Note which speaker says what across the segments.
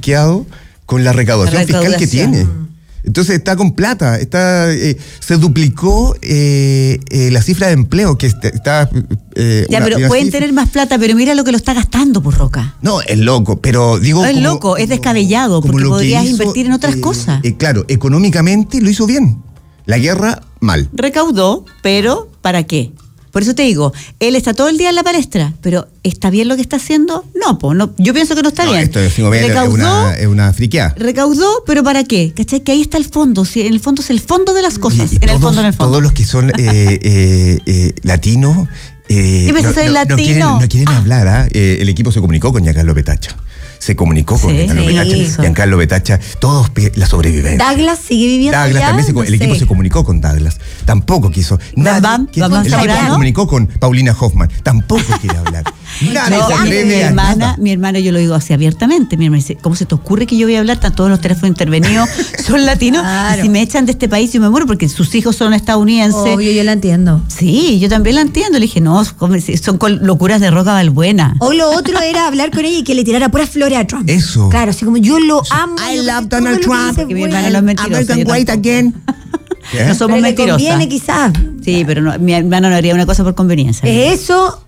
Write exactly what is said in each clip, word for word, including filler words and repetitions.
Speaker 1: franqueado con la recaudación, la recaudación. fiscal que tiene. Entonces está con plata, está eh, se duplicó eh, eh, la cifra de empleo que está... está
Speaker 2: eh, ya, una, pero una pueden cifra. tener más plata, pero mira lo que lo está gastando, por Roca.
Speaker 1: No, es loco, pero digo...
Speaker 2: No es
Speaker 1: como,
Speaker 2: loco, es descabellado, como, porque podrías hizo, invertir en otras eh, cosas.
Speaker 1: Eh, claro, económicamente lo hizo bien. La guerra, mal.
Speaker 2: Recaudó, pero ¿para qué? Por eso te digo, él está todo el día en la palestra, pero ¿está bien lo que está haciendo? No, pues no, yo pienso que no está
Speaker 1: no,
Speaker 2: bien.
Speaker 1: Esto es, recaudó, es una, es una friqueada.
Speaker 2: Recaudó, pero ¿para qué? ¿Cachai? Que ahí está el fondo, si en el fondo es el fondo de las cosas,
Speaker 1: y, y
Speaker 2: en
Speaker 1: todos,
Speaker 2: el fondo, en el fondo.
Speaker 1: Todos los que son eh, eh, eh, latinos, eh,
Speaker 2: no,
Speaker 1: no, no,
Speaker 2: latino?
Speaker 1: no quieren, no quieren ah. hablar, ¿ah? eh, el equipo se comunicó con Giancarlo Petacha. Se comunicó con sí, Giancarlo Petacha, Giancarlo Petacha, todos la sobrevivencia.
Speaker 3: Douglas sigue viviendo
Speaker 1: Douglas
Speaker 3: allá,
Speaker 1: también, se,
Speaker 3: no
Speaker 1: el equipo
Speaker 3: sé.
Speaker 1: se comunicó con Douglas. Tampoco quiso. Nadie,
Speaker 2: Bam,
Speaker 1: quiso,
Speaker 2: Bam,
Speaker 1: el equipo se comunicó con Paulina Hoffman. Tampoco quiere hablar. Nadie
Speaker 2: no,
Speaker 1: se atreve
Speaker 2: mi
Speaker 1: a
Speaker 2: hermana,
Speaker 1: nada.
Speaker 2: mi hermana, yo lo digo así abiertamente. Mi hermana dice, ¿cómo se te ocurre que yo voy a hablar? Están todos los teléfonos intervenidos, son latinos. Claro. Y si me echan de este país, yo me muero porque sus hijos son estadounidenses.
Speaker 3: Obvio, yo la entiendo.
Speaker 2: Sí, yo también la entiendo. Le dije, no, son locuras de Roca Balbuena.
Speaker 3: O lo otro era hablar con ella y que le tirara puras flores a Trump.
Speaker 1: Eso.
Speaker 3: Claro, así como yo lo amo.
Speaker 1: I love Donald Trump.
Speaker 2: Porque mi hermana no es mentirosa.
Speaker 1: American White again.
Speaker 2: ¿Qué? No somos
Speaker 3: pero
Speaker 2: mentirosas.
Speaker 3: Le conviene quizás.
Speaker 2: Sí, pero no, mi hermano no haría una cosa por conveniencia.
Speaker 3: ¿Es eso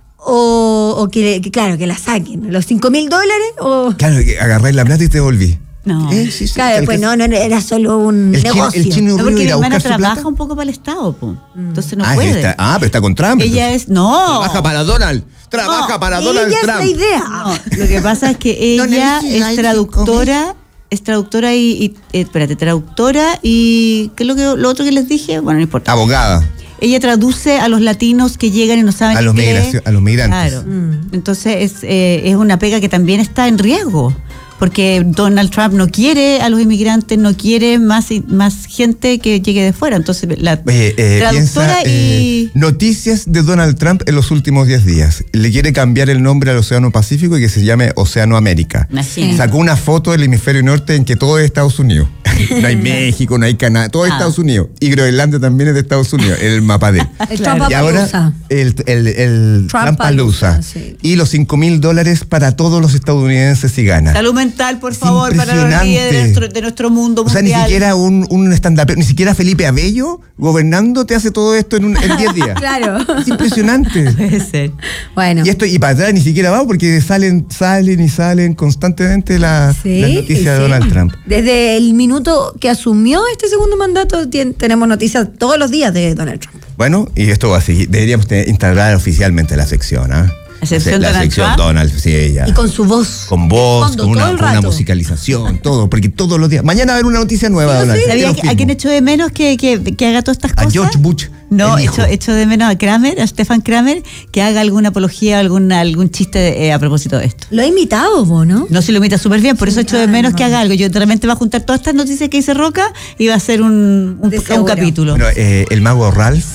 Speaker 3: o, o que, que, claro, que la saquen? ¿Los cinco mil dólares o...?
Speaker 1: Claro, que agarré la plata y te volví.
Speaker 2: No.
Speaker 3: ¿Eh? Sí, sí, claro, pues no, no, era solo un
Speaker 1: el
Speaker 3: negocio.
Speaker 1: Chino, el chino
Speaker 2: no, porque mi hermana trabaja
Speaker 1: plata?
Speaker 2: un poco para el Estado, po. Entonces no
Speaker 1: ah,
Speaker 2: puede.
Speaker 1: Está, ah, pero está con Trump.
Speaker 2: Ella
Speaker 1: entonces.
Speaker 2: es, no.
Speaker 1: Trabaja para Donald. Trabaja
Speaker 3: no,
Speaker 1: para Donald
Speaker 3: ella
Speaker 1: Trump.
Speaker 3: Es la idea.
Speaker 2: No, lo que pasa es que ella es traductora, es traductora y, y eh, espérate, traductora y ¿qué es lo que lo otro que les dije? Bueno, no importa.
Speaker 1: Abogada.
Speaker 2: Ella traduce a los latinos que llegan y no saben
Speaker 1: a los,
Speaker 2: inglés.
Speaker 1: a los migrantes.
Speaker 2: Claro. Mm. Entonces es, eh, es una pega que también está en riesgo. Porque Donald Trump no quiere a los inmigrantes, no quiere más más gente que llegue de fuera. Entonces, la
Speaker 1: Oye, eh,
Speaker 2: traductora
Speaker 1: piensa,
Speaker 2: y...
Speaker 1: Eh, noticias de Donald Trump en los últimos diez días. Le quiere cambiar el nombre al Océano Pacífico y que se llame Océano América.
Speaker 2: Así.
Speaker 1: Sacó una foto del hemisferio norte en que todo es Estados Unidos. No hay México, no hay Canadá, todo es ah. Estados Unidos. Y Groenlandia también es de Estados Unidos, en el mapa de él.
Speaker 3: Claro.
Speaker 1: Y ahora el, el, el Trumpalusa. Sí. Y los cinco mil dólares para todos los estadounidenses si ganan.
Speaker 2: Salud mental, por favor, para los líderes de nuestro, de nuestro mundo mundial.
Speaker 1: O sea, ni siquiera un, un stand-up, ni siquiera Felipe Abello gobernando te hace todo esto en, un, en diez días.
Speaker 3: Claro.
Speaker 1: Es impresionante.
Speaker 2: Puede ser.
Speaker 3: Bueno.
Speaker 1: Y esto, y para atrás ni siquiera va porque salen, salen y salen constantemente la,
Speaker 3: sí,
Speaker 1: las noticias sí. de Donald Trump.
Speaker 3: Desde el minuto que asumió este segundo mandato tien, tenemos noticias todos los días de Donald Trump.
Speaker 1: Bueno, y esto va a seguir. Deberíamos tener, instalar oficialmente la sección, ¿ah? ¿eh?
Speaker 2: La sección,
Speaker 1: la
Speaker 2: Donald,
Speaker 1: sección
Speaker 2: Trump.
Speaker 1: Donald, sí, ella.
Speaker 3: Y con su voz.
Speaker 1: Con voz,
Speaker 3: fondo,
Speaker 1: con, una,
Speaker 3: con
Speaker 1: una musicalización, todo, porque todos los días. Mañana va a haber una noticia nueva,
Speaker 3: sí,
Speaker 1: Donald.
Speaker 3: Sí.
Speaker 2: ¿Sabía a quién echo de menos que, que, que haga todas estas cosas?
Speaker 1: A George Bush.
Speaker 2: No, echo, echo de menos a Kramer, a Stefan Kramer, que haga alguna apología, alguna, algún chiste eh, a propósito de esto.
Speaker 3: Lo ha imitado vos, ¿no?
Speaker 2: No, se lo imita súper bien, por eso echo de menos que haga algo. Yo realmente va a juntar todas estas noticias que dice Roca y va a hacer un, un, un capítulo.
Speaker 1: Bueno, eh, el mago Ralph,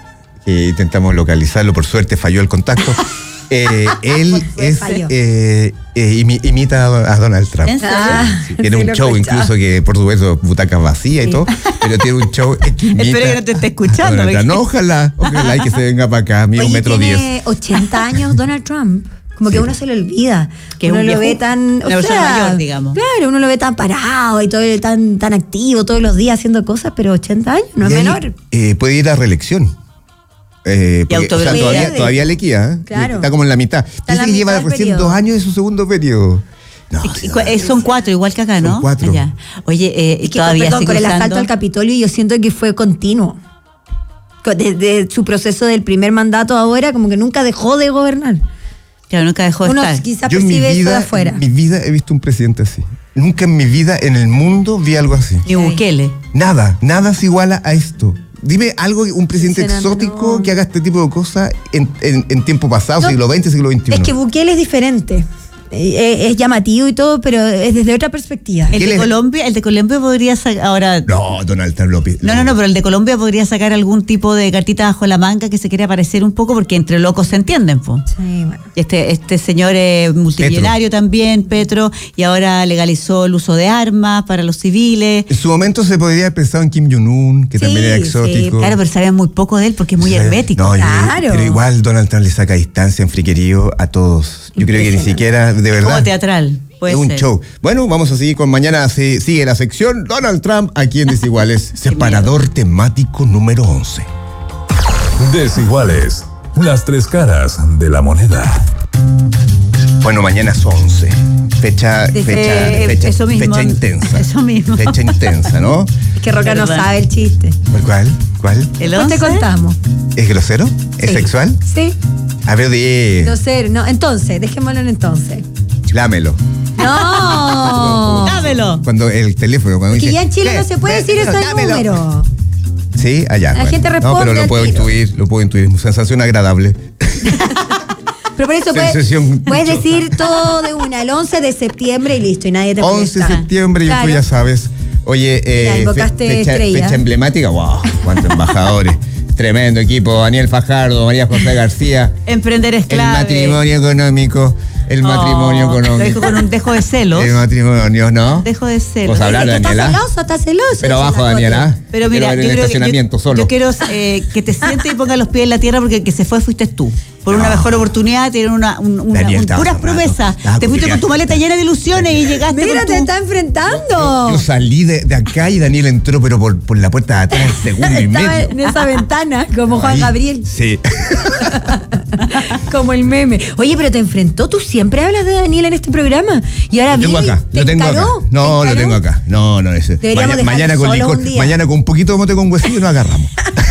Speaker 1: que intentamos localizarlo, por suerte falló el contacto. Eh, él es eh, eh, imita a Donald Trump.
Speaker 2: Ah,
Speaker 1: sí, tiene un show incluso que por supuesto butacas vacías sí. y todo, pero tiene un show que imita.
Speaker 2: Espero que no te esté escuchando.
Speaker 1: Porque... No, ojalá, ojalá y que se venga para acá, mide un metro diez.
Speaker 3: Tiene ochenta años Donald Trump. Como que sí. uno se le olvida.
Speaker 2: Que
Speaker 3: uno
Speaker 2: un
Speaker 3: lo
Speaker 2: viejo,
Speaker 3: ve tan. O
Speaker 2: una
Speaker 3: sea,
Speaker 2: persona mayor, digamos.
Speaker 3: Claro, uno lo ve tan parado y todo tan, tan activo todos los días haciendo cosas, pero ochenta años, no y es ahí, menor.
Speaker 1: Eh, puede ir a reelección. Eh, porque, o sea, todavía, todavía le queda, ¿eh?
Speaker 3: Claro.
Speaker 1: Está como en la mitad.
Speaker 3: Está
Speaker 1: Dice
Speaker 3: la
Speaker 1: que
Speaker 3: mitad
Speaker 1: lleva recién periodo. dos años de su segundo periodo.
Speaker 2: No, sí, sí, son cuatro, igual que acá, ¿no?
Speaker 1: Son cuatro.
Speaker 2: Allá. Oye, eh,
Speaker 3: y que,
Speaker 2: todavía
Speaker 3: perdón, con
Speaker 2: usando...
Speaker 3: el asalto al Capitolio yo siento que fue continuo. Desde su proceso del primer mandato ahora, como que nunca dejó de gobernar.
Speaker 2: Claro, nunca dejó de
Speaker 3: Uno
Speaker 2: estar.
Speaker 3: quizás
Speaker 1: yo
Speaker 3: percibe
Speaker 1: en mi vida,
Speaker 3: eso de afuera.
Speaker 1: En mi vida he visto un presidente así. Nunca en mi vida, en el mundo, vi algo así.
Speaker 2: Ni Bukele.
Speaker 1: Nada, nada se iguala a esto. Dime algo, un presidente exótico no. que haga este tipo de cosas en, en, en tiempo pasado, no, siglo veinte, siglo veintiuno.
Speaker 3: Es que Bukele es diferente. Es, es llamativo y todo, pero es desde otra perspectiva.
Speaker 2: El de es? Colombia, el de Colombia podría sacar ahora.
Speaker 1: No, Donald Trump López.
Speaker 2: No, no, no, pero el de Colombia podría sacar algún tipo de cartita bajo la manga que se quiera parecer un poco, porque entre locos se entienden, po.
Speaker 3: Sí, bueno.
Speaker 2: Este, este señor es multimillonario Petro. también, Petro, y ahora legalizó el uso de armas para los civiles.
Speaker 1: En su momento se podría haber pensado en Kim Jong-un, que sí, también era exótico.
Speaker 2: Sí, claro, pero saben muy poco de él porque es muy hermético.
Speaker 1: No,
Speaker 3: claro.
Speaker 1: Yo, pero igual Donald Trump le saca distancia en friquerío a todos. Yo creo que ni siquiera, de verdad.
Speaker 2: Como teatral. Puede
Speaker 1: es un
Speaker 2: ser.
Speaker 1: show. Bueno, vamos a seguir con mañana. Se, sigue la sección Donald Trump aquí en Desiguales. Separador temático número once.
Speaker 4: Desiguales. Las tres caras de la moneda.
Speaker 1: Bueno, mañana es once. Fecha,
Speaker 2: Sí,
Speaker 1: fecha,
Speaker 2: eh,
Speaker 1: fecha,
Speaker 2: eso mismo.
Speaker 1: fecha intensa.
Speaker 2: Eso mismo.
Speaker 1: Fecha intensa, ¿no?
Speaker 3: Es que Roca no
Speaker 2: ¿Verdad?
Speaker 3: sabe el chiste.
Speaker 1: ¿Cuál? ¿Cuál?
Speaker 2: ¿El
Speaker 3: Después te
Speaker 2: once?
Speaker 3: contamos.
Speaker 1: ¿Es grosero? ¿Es
Speaker 3: Sí.
Speaker 1: sexual?
Speaker 3: Sí.
Speaker 1: A ver, de...
Speaker 3: No sé, no. Entonces, dejémoslo en entonces.
Speaker 1: Lámelo.
Speaker 3: No.
Speaker 2: Dámelo.
Speaker 1: Cuando el teléfono, cuando
Speaker 3: Que
Speaker 1: dice,
Speaker 3: ya en Chile
Speaker 1: ¿qué?
Speaker 3: no se puede decir eso del
Speaker 1: Dámelo.
Speaker 3: número.
Speaker 1: Sí, allá.
Speaker 3: La gente
Speaker 1: No,
Speaker 3: responde
Speaker 1: pero lo
Speaker 3: al
Speaker 1: puedo
Speaker 3: tiro.
Speaker 1: intuir, lo puedo intuir. Sensación agradable.
Speaker 3: Pero por eso puedes,
Speaker 1: Sensación
Speaker 3: puedes
Speaker 1: dichosa.
Speaker 3: decir todo de una, el once de septiembre y listo, y nadie te
Speaker 1: once de
Speaker 3: molesta.
Speaker 1: septiembre, y
Speaker 3: Claro.
Speaker 1: tú ya sabes. Oye, eh,
Speaker 3: Mira, invocaste
Speaker 1: fecha,
Speaker 3: estrella.
Speaker 1: fecha emblemática, wow, cuántos embajadores. Tremendo equipo, Daniel Fajardo, María José García.
Speaker 2: Emprender es
Speaker 1: El
Speaker 2: clave.
Speaker 1: matrimonio económico, el
Speaker 2: Oh,
Speaker 1: matrimonio
Speaker 2: Lo dijo
Speaker 1: económico.
Speaker 2: con un dejo de celos.
Speaker 1: El matrimonio, ¿no?
Speaker 2: Dejo de celos.
Speaker 1: Vos hablar,
Speaker 3: Dice que
Speaker 1: Daniela.
Speaker 3: Está celoso, está celoso.
Speaker 1: Pero
Speaker 3: dice
Speaker 1: abajo,
Speaker 3: la
Speaker 1: Daniela.
Speaker 3: Cote.
Speaker 2: Pero mira,
Speaker 1: en
Speaker 2: yo
Speaker 1: el
Speaker 2: creo que-
Speaker 1: estacionamiento
Speaker 2: yo,
Speaker 1: solo.
Speaker 2: yo quiero eh, que te sientes y pongas los pies en la tierra porque el que se fue fuiste tú. Por una
Speaker 1: No.
Speaker 2: mejor oportunidad, tienen una, un- una-
Speaker 1: Daniel,
Speaker 2: un-
Speaker 1: estaba
Speaker 2: puras
Speaker 1: cerrado.
Speaker 2: promesas.
Speaker 1: Estaba
Speaker 2: Te fuiste con tu maleta llena de ilusiones y llegaste
Speaker 3: Mira,
Speaker 2: con
Speaker 3: te
Speaker 2: tu...
Speaker 3: está enfrentando.
Speaker 1: Yo salí de, de acá y Daniel entró, pero por, por la puerta de atrás, en segundo y
Speaker 3: Estaba
Speaker 1: medio.
Speaker 3: en esa ventana, como Juan
Speaker 1: Ahí.
Speaker 3: Gabriel,
Speaker 1: Sí.
Speaker 3: como el meme. Oye, pero te enfrentó, tú siempre hablas de Daniel en este programa. Y ahora
Speaker 1: Lo tengo
Speaker 3: viene y
Speaker 1: acá,
Speaker 3: te
Speaker 1: lo tengo
Speaker 3: encaró,
Speaker 1: acá.
Speaker 3: ¿te
Speaker 1: No, lo
Speaker 3: encaró?
Speaker 1: tengo acá. No, no, ese.
Speaker 3: Deberíamos
Speaker 1: Maña- mañana,
Speaker 3: dejarlo
Speaker 1: con
Speaker 3: solo
Speaker 1: licor,
Speaker 3: un día.
Speaker 1: mañana con un poquito de mote con huesillo nos agarramos.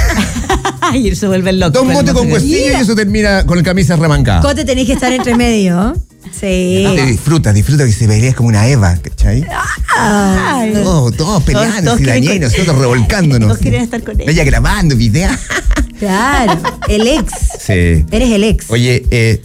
Speaker 2: Ay, se vuelve loco.
Speaker 1: Dos motes con huesillo y eso termina con el camisa remancada.
Speaker 3: Cote, tenés que estar entre medio. Sí.
Speaker 1: Te disfruta, disfruta que se pelea como una Eva, ¿cachai?
Speaker 3: Ay.
Speaker 1: Todos, todos peleando,
Speaker 2: todos
Speaker 1: y
Speaker 2: quieren
Speaker 1: Daniel y
Speaker 2: con-
Speaker 1: nosotros revolcándonos.
Speaker 2: todos quieren estar con ella.
Speaker 1: Ella grabando video.
Speaker 3: Claro, el ex.
Speaker 1: Sí.
Speaker 3: Eres el ex.
Speaker 1: Oye, eh,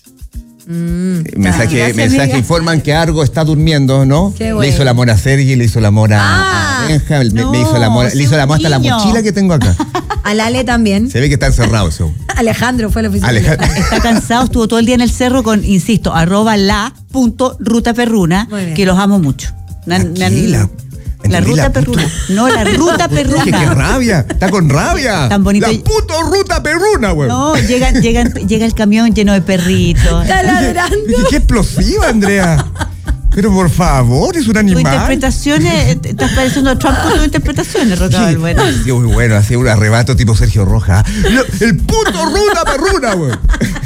Speaker 1: mensaje,
Speaker 2: Gracias,
Speaker 1: mensaje
Speaker 2: amiga.
Speaker 1: informan que Argo está durmiendo, ¿no?
Speaker 3: Qué
Speaker 1: Le
Speaker 3: bueno.
Speaker 1: hizo el amor a Sergi, le hizo el amor a,
Speaker 3: Ah,
Speaker 1: a Benja, me,
Speaker 2: no,
Speaker 1: me hizo el amor,
Speaker 2: sí,
Speaker 1: le hizo el amor
Speaker 2: un
Speaker 1: hasta la
Speaker 2: niño.
Speaker 1: mochila que tengo acá.
Speaker 3: Al Ale también.
Speaker 1: Se ve que está encerrado eso.
Speaker 3: Alejandro fue a la oficina.
Speaker 1: Alejandro.
Speaker 2: Está cansado, estuvo todo el día en el cerro con, insisto, arroba la punto ruta perruna,
Speaker 3: Muy bien.
Speaker 2: que los amo mucho. Me han- me han-
Speaker 1: Aquí, la-
Speaker 2: la
Speaker 1: entendí,
Speaker 2: ruta
Speaker 1: la puto-
Speaker 2: perruna. No, la ruta
Speaker 1: Dije, qué
Speaker 2: perruna.
Speaker 1: rabia, está con rabia.
Speaker 2: Tan bonito.
Speaker 1: La puto ruta perruna, güey.
Speaker 2: No, llegan, llegan, llega el camión lleno de perritos.
Speaker 3: Está ladrando.
Speaker 1: Dije, qué explosiva, Andrea. Pero por favor, es un
Speaker 2: Tus
Speaker 1: animal.
Speaker 2: interpretaciones, eh, te- estás pareciendo a Trump con tus interpretaciones, Roca
Speaker 1: Sí,
Speaker 2: bueno.
Speaker 1: sí, muy bueno, hacía un arrebato tipo Sergio Roja. Lo- El puto ruta perruna, güey.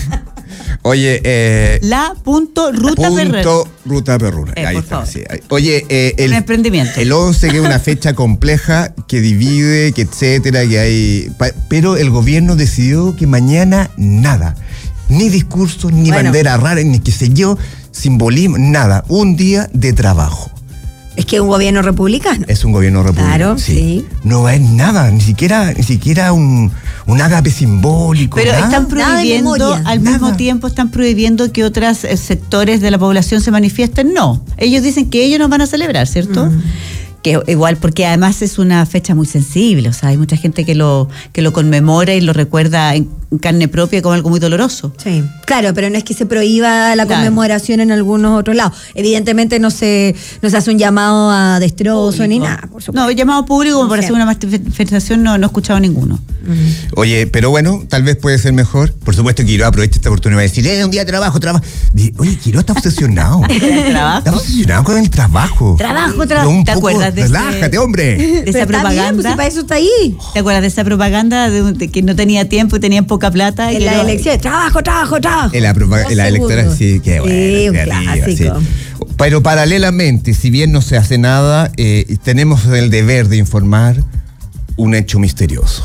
Speaker 1: Oye, eh.
Speaker 2: La punto ruta perruna.
Speaker 1: Punto Ruta Perruna.
Speaker 2: Eh,
Speaker 1: Ahí
Speaker 2: por
Speaker 1: está.
Speaker 2: favor.
Speaker 1: Sí. Oye, eh, el,
Speaker 2: Un emprendimiento.
Speaker 1: el once, que es una fecha compleja, que divide, que etcétera, que hay. pa- Pero el gobierno decidió que mañana nada. Ni discursos, ni
Speaker 3: Bueno.
Speaker 1: bandera rara, ni qué sé yo, simbolismo, nada. Un día de trabajo.
Speaker 3: Es que un gobierno republicano.
Speaker 1: Es un gobierno republicano.
Speaker 3: Claro, sí.
Speaker 1: No va en nada, ni siquiera, ni siquiera un, un ágape simbólico.
Speaker 2: Pero
Speaker 1: nada.
Speaker 2: están
Speaker 3: Nada de
Speaker 2: prohibiendo,
Speaker 3: memoria,
Speaker 2: al
Speaker 1: nada.
Speaker 2: mismo tiempo están prohibiendo que otros sectores de la población se manifiesten. No, ellos dicen que ellos no van a celebrar, ¿cierto?
Speaker 3: Mm.
Speaker 2: Que igual, porque además es una fecha muy sensible, o sea, hay mucha gente que lo, que lo conmemora y lo recuerda en carne propia como algo muy doloroso.
Speaker 3: Sí, claro, pero no es que se prohíba la
Speaker 2: Claro.
Speaker 3: conmemoración en algunos otros lados. Evidentemente no se, no se hace un llamado a destrozo ni nada, por supuesto.
Speaker 2: No, llamado público como para
Speaker 3: Sí.
Speaker 2: hacer una manifestación no, no he escuchado ninguno.
Speaker 1: Oye, pero bueno, tal vez puede ser mejor. Por supuesto, Quiroga aprovecha esta oportunidad de decir, eh, un día de trabajo, trabajo. Di- Oye, Quiroga está obsesionado.
Speaker 2: ¿El trabajo?
Speaker 1: Está obsesionado con el trabajo.
Speaker 2: Trabajo, trabajo.
Speaker 1: Pero un
Speaker 2: ¿Te
Speaker 1: poco,
Speaker 2: acuerdas de ese-
Speaker 1: relájate, hombre.
Speaker 2: de esa
Speaker 3: Pero está bien,
Speaker 2: propaganda?
Speaker 3: pues si para eso está ahí.
Speaker 2: ¿Te acuerdas de esa propaganda de, un- de que no tenía tiempo y tenían poca plata? Y
Speaker 3: En
Speaker 2: que
Speaker 3: las
Speaker 2: no-
Speaker 3: elecciones, trabajo, trabajo, trabajo.
Speaker 1: En la, propa-
Speaker 3: Dos
Speaker 1: en la electoral,
Speaker 3: segundos.
Speaker 1: sí, qué bueno.
Speaker 3: Sí, un
Speaker 1: qué arriba,
Speaker 3: clásico.
Speaker 1: sí. Pero paralelamente, si bien no se hace nada, eh, tenemos el deber de informar un hecho misterioso.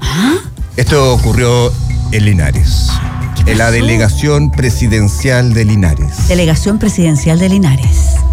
Speaker 1: Esto ocurrió en Linares, en la delegación presidencial de Linares.
Speaker 2: Delegación Presidencial de Linares.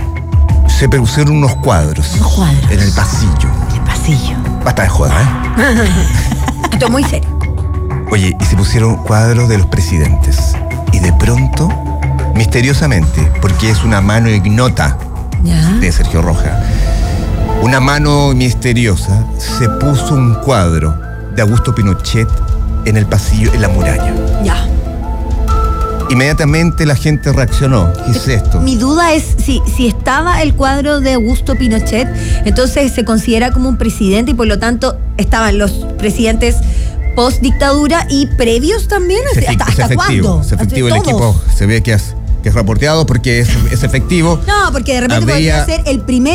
Speaker 1: Se pusieron unos cuadros,
Speaker 2: Unos cuadros.
Speaker 1: en el pasillo.
Speaker 2: El pasillo.
Speaker 1: Basta de joda, ¿eh?
Speaker 3: Esto es muy serio.
Speaker 1: Oye, y se pusieron cuadros de los presidentes. Y de pronto, misteriosamente, porque es una mano ignota
Speaker 3: Ya.
Speaker 1: de Sergio Roja, una mano misteriosa, se puso un cuadro de Augusto Pinochet en el pasillo, en la muralla.
Speaker 3: Ya.
Speaker 1: Inmediatamente la gente reaccionó. ¿Qué es esto?
Speaker 3: Mi duda es si, si estaba el cuadro de Augusto Pinochet, entonces se considera como un presidente y por lo tanto estaban los presidentes post dictadura y previos también.
Speaker 1: Es
Speaker 3: ¿Hasta,
Speaker 1: efectivo,
Speaker 3: hasta
Speaker 1: es efectivo,
Speaker 3: cuándo?
Speaker 1: es efectivo el
Speaker 3: ¿Hasta
Speaker 1: equipo.
Speaker 3: todos?
Speaker 1: Se ve que has- que es reporteado porque es, es efectivo.
Speaker 3: No, porque de repente
Speaker 1: habría-
Speaker 3: podría ser el primer